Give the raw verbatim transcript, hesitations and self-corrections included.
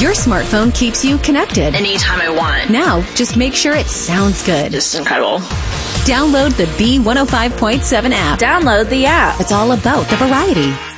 Your smartphone keeps you connected anytime I want. Now, just make sure it sounds good. Just incredible. Download the B one oh five point seven app. Download the app. It's all about the variety.